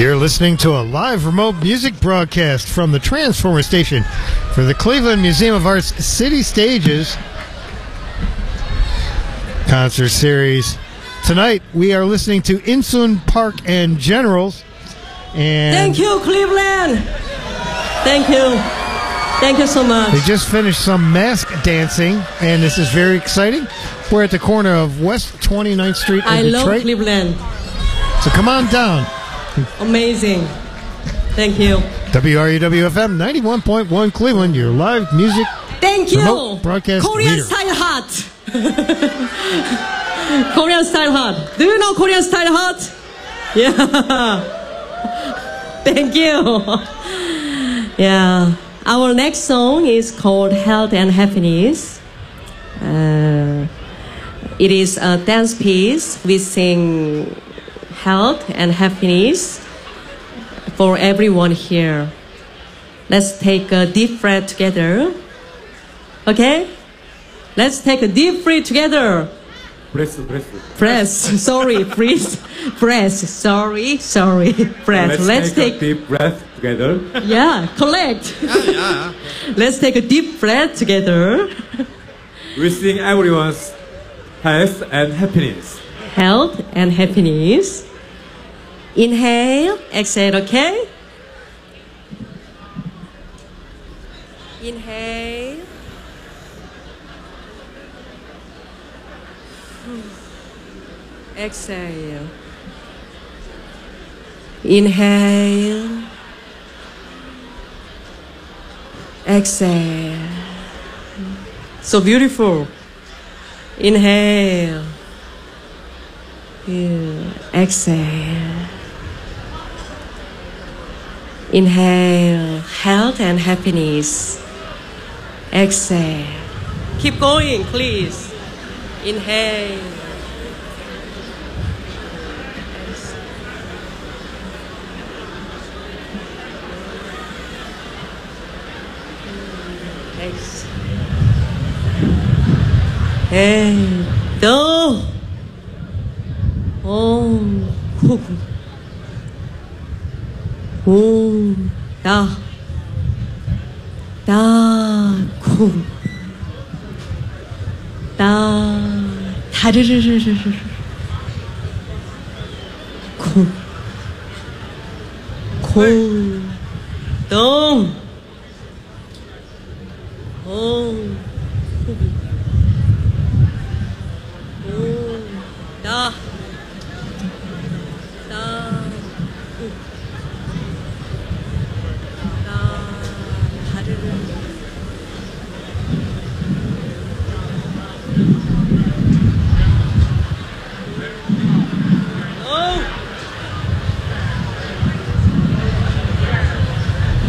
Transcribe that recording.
You're listening to a live remote music broadcast from the Transformer Station for the Cleveland Museum of Art's City Stages concert series. Tonight we are listening to Insun Park and Generals. And thank you, Cleveland. Thank you. Thank you so much. They just finished some mask dancing, and this is very exciting. We're at the corner of West 29th Street in Detroit. I love Cleveland. So come on down. Amazing. Thank you. WRUW-FM 91.1 Cleveland, your live music thank you. Remote broadcast Korean leader. style hot. Korean style hot. Do you know Korean style hot? Yeah. Thank you. Yeah. Our next song is called Health and Happiness. It is a dance piece. We sing health and happiness for everyone here. Let's take a deep breath together. Okay? Let's take a deep breath together. Breath. Sorry, breathe. Breath. Sorry. Breath. Let's take a deep breath together. Yeah, correct. Yeah. Let's take a deep breath together. Wishing everyone's health and happiness. Health and happiness. Inhale, exhale, okay? Inhale. Exhale. Inhale. Exhale. So beautiful. Inhale. Exhale. Inhale, health and happiness. Exhale. Keep going, please. Inhale. Exhale. And go. 동